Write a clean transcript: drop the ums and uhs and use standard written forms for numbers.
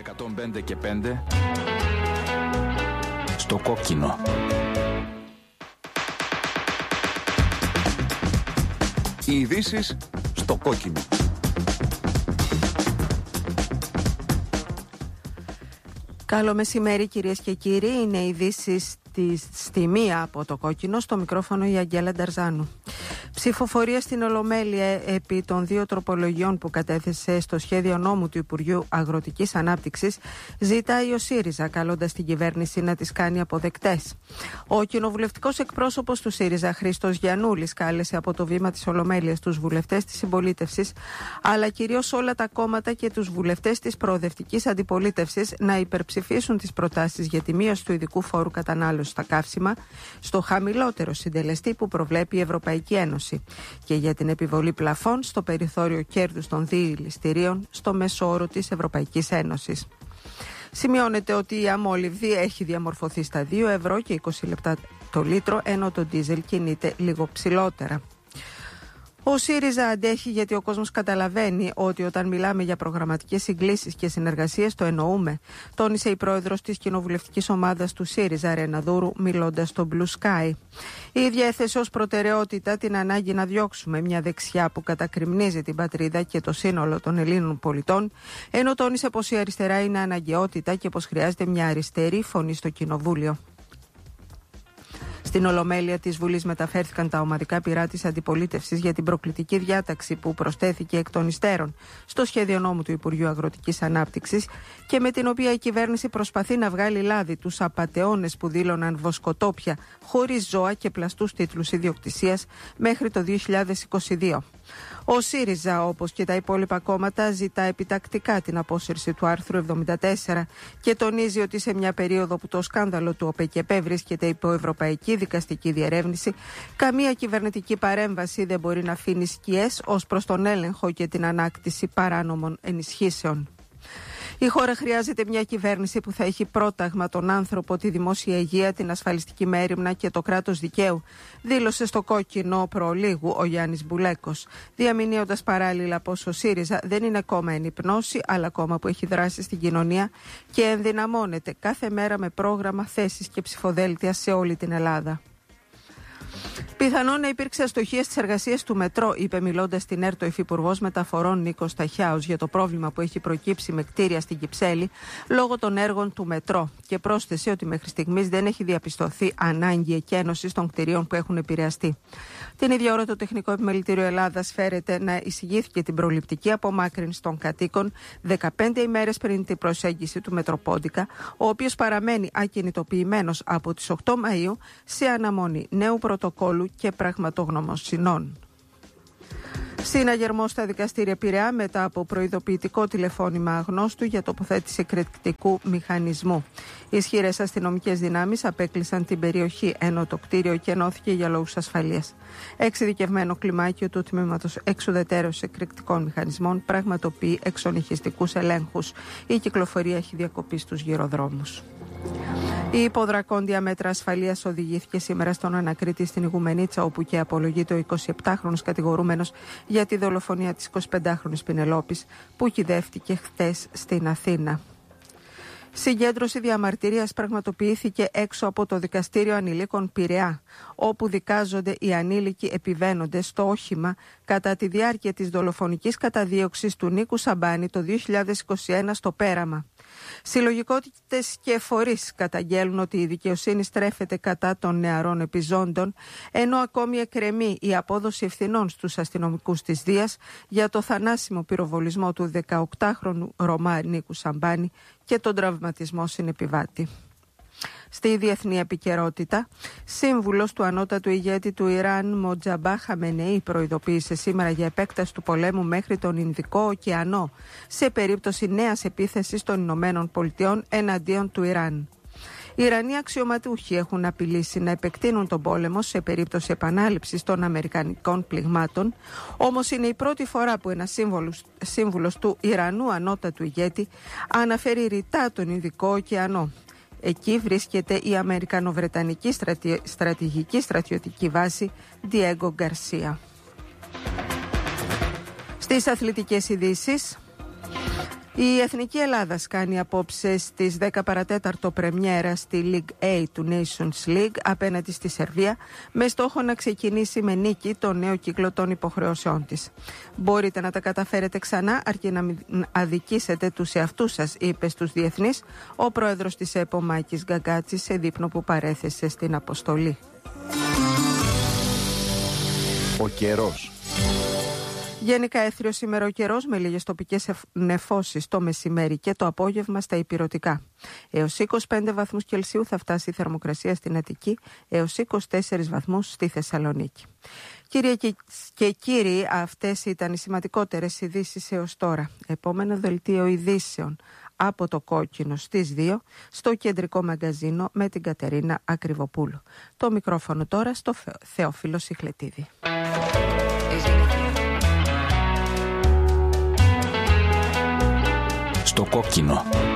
105 και 5 στο κόκκινο. Οι ειδήσεις στο κόκκινο. Καλό μεσημέρι κυρίες και κύριοι. Είναι οι ειδήσεις στη μία από το κόκκινο. Στο μικρόφωνο η Αγγέλα Νταρζάνου. Ψηφοφορία στην Ολομέλεια επί των 2 τροπολογιών που κατέθεσε στο σχέδιο νόμου του Υπουργείου Αγροτικής Ανάπτυξης ζητάει ο ΣΥΡΙΖΑ, καλώντας την κυβέρνηση να τις κάνει αποδεκτές. Ο κοινοβουλευτικός εκπρόσωπος του ΣΥΡΙΖΑ, Χρήστος Γιαννούλης, κάλεσε από το βήμα της Ολομέλειας τους βουλευτές της συμπολίτευσης, αλλά κυρίως όλα τα κόμματα και τους βουλευτές της προοδευτικής αντιπολίτευσης να υπερψηφίσουν τις προτάσεις για τη μείωση του ειδικού φόρου κατανάλωσης στα καύσιμα στο χαμηλότερο συντελεστή που προβλέπει η Ευρωπαϊκή Ένωση και για την επιβολή πλαφών στο περιθώριο κέρδους των διηληστηρίων στο μέσο όρο της Ευρωπαϊκής Ένωσης. Σημειώνεται ότι η αμόλυβδη έχει διαμορφωθεί στα 2 ευρώ και 20 λεπτά το λίτρο, ενώ το ντίζελ κινείται λίγο ψηλότερα. Ο ΣΥΡΙΖΑ αντέχει γιατί ο κόσμος καταλαβαίνει ότι όταν μιλάμε για προγραμματικές συγκλήσεις και συνεργασίες το εννοούμε, τόνισε η πρόεδρος της κοινοβουλευτικής ομάδας του ΣΥΡΙΖΑ, Ρένα Δούρου, μιλώντας στο Blue Sky. Η ίδια έθεσε ως προτεραιότητα την ανάγκη να διώξουμε μια δεξιά που κατακριμνίζει την πατρίδα και το σύνολο των Ελλήνων πολιτών, ενώ τόνισε πως η αριστερά είναι αναγκαιότητα και πως χρειάζεται μια αριστερή φωνή στο Κοινοβούλιο. Στην Ολομέλεια της Βουλής μεταφέρθηκαν τα ομαδικά πυρά της αντιπολίτευσης για την προκλητική διάταξη που προσθέθηκε εκ των υστέρων στο σχέδιο νόμου του Υπουργείου Αγροτικής Ανάπτυξης και με την οποία η κυβέρνηση προσπαθεί να βγάλει λάδι τους απατεώνες που δήλωναν βοσκοτόπια χωρίς ζώα και πλαστούς τίτλους ιδιοκτησίας μέχρι το 2022. Ο ΣΥΡΙΖΑ, όπως και τα υπόλοιπα κόμματα, ζητά επιτακτικά την απόσυρση του άρθρου 74 και τονίζει ότι σε μια περίοδο που το σκάνδαλο του ΟΠΕΚΕΠΕ βρίσκεται υπό ευρωπαϊκή δικαστική διερεύνηση, καμία κυβερνητική παρέμβαση δεν μπορεί να αφήνει σκιές ως προς τον έλεγχο και την ανάκτηση παράνομων ενισχύσεων. Η χώρα χρειάζεται μια κυβέρνηση που θα έχει πρόταγμα τον άνθρωπο, τη δημόσια υγεία, την ασφαλιστική μέριμνα και το κράτος δικαίου, δήλωσε στο κόκκινο προλίγου ο Γιάννης Μπουλέκος, διαμηνύοντας παράλληλα πως ο ΣΥΡΙΖΑ δεν είναι κόμμα εν υπνώση, αλλά κόμμα που έχει δράσει στην κοινωνία και ενδυναμώνεται κάθε μέρα με πρόγραμμα, θέσεις και ψηφοδέλτια σε όλη την Ελλάδα. Πιθανόν να υπήρξε αστοχία στις εργασίες του μετρό, είπε μιλώντας στην ΕΡΤ ο Υφυπουργός Μεταφορών Νίκος Ταχιάος για το πρόβλημα που έχει προκύψει με κτίρια στην Κυψέλη λόγω των έργων του μετρό και πρόσθεσε ότι μέχρι στιγμής δεν έχει διαπιστωθεί ανάγκη εκένωσης των κτιρίων που έχουν επηρεαστεί. Την ίδια ώρα το Τεχνικό Επιμελητήριο Ελλάδας φέρεται να εισηγήθηκε την προληπτική απομάκρυνση των κατοίκων 15 ημέρες πριν την προσέγγιση του Μετροπόντικα, ο οποίος παραμένει ακινητοποιημένος από τις 8 Μαΐου σε αναμονή νέου πρωτοκόλου και πραγματογνωμοσυνών. Συναγερμό στα δικαστήρια Πειραιά μετά από προειδοποιητικό τηλεφώνημα αγνώστου για τοποθέτηση εκρηκτικού μηχανισμού. Ισχυρές αστυνομικές δυνάμεις απέκλεισαν την περιοχή, ενώ το κτίριο κενώθηκε για λόγους ασφαλείας. Εξειδικευμένο κλιμάκιο του Τμήματος Εξουδετέρωσης Εκρηκτικών Μηχανισμών πραγματοποιεί εξονυχιστικούς ελέγχους. Η κυκλοφορία έχει διακοπεί στους γυροδρόμους. Η υποδρακόντια μέτρα ασφαλείας οδηγήθηκε σήμερα στον Ανακρίτη στην Ιγουμενίτσα, όπου και απολογείται ο 27χρονος κατηγορούμενος για τη δολοφονία της 25χρονης Πινελόπης, που κυδεύτηκε χθες στην Αθήνα. Συγκέντρωση διαμαρτυρίας πραγματοποιήθηκε έξω από το Δικαστήριο Ανηλίκων Πειραιά, όπου δικάζονται οι ανήλικοι επιβαίνοντες στο όχημα κατά τη διάρκεια της δολοφονικής καταδίωξης του Νίκου Σαμπάνη το 2021 στο Πέραμα. Συλλογικότητες και φορείς καταγγέλνουν ότι η δικαιοσύνη στρέφεται κατά των νεαρών επιζώντων, ενώ ακόμη εκκρεμεί η απόδοση ευθυνών στους αστυνομικούς της Δίας για το θανάσιμο πυροβολισμό του 18χρονου Ρωμά Νίκου Σαμπάνη και τον τραυματισμό συνεπιβάτη. Στη διεθνή επικαιρότητα, σύμβουλος του ανώτατου ηγέτη του Ιράν, Μοτζαμπά Χαμενεή, προειδοποίησε σήμερα για επέκταση του πολέμου μέχρι τον Ινδικό ωκεανό σε περίπτωση νέας επίθεσης των Ηνωμένων Πολιτειών εναντίον του Ιράν. Οι Ιρανοί αξιωματούχοι έχουν απειλήσει να επεκτείνουν τον πόλεμο σε περίπτωση επανάληψης των αμερικανικών πληγμάτων, όμως είναι η πρώτη φορά που ένας σύμβουλος του Ιρανού ανώτατου ηγέτη αναφέρει ρητά τον Ινδικό ωκεανό. Εκεί βρίσκεται η Αμερικανοβρετανική στρατηγική στρατιωτική βάση Diego Garcia. Στις αθλητικές ειδήσεις, Η Εθνική Ελλάδας κάνει απόψε στις 10 παρατέταρτο πρεμιέρα στη League A του Nations League απέναντι στη Σερβία, με στόχο να ξεκινήσει με νίκη το νέο κύκλο των υποχρεώσεών της. Μπορείτε να τα καταφέρετε ξανά, αρκεί να μην αδικήσετε τους εαυτούς σας, είπε στους διεθνείς ο πρόεδρος της ΕΠΟ Μάκης Γκαγκάτσης σε δείπνο που παρέθεσε στην αποστολή. Ο καιρός. Γενικά έθριος σήμερα ο καιρός, με λίγες τοπικές νεφώσεις το μεσημέρι και το απόγευμα στα ηπειρωτικά. Έως 25 βαθμούς Κελσίου θα φτάσει η θερμοκρασία στην Αττική, έως 24 βαθμούς στη Θεσσαλονίκη. Κυρίες και κύριοι, αυτές ήταν οι σημαντικότερες ειδήσεις έως τώρα. Επόμενο δελτίο ειδήσεων από το Κόκκινο στις 2 στο κεντρικό μαγκαζίνο με την Κατερίνα Ακριβοπούλου. Το μικρόφωνο τώρα στο Θεόφιλο Σιχλετίδη. Στο Κόκκινο.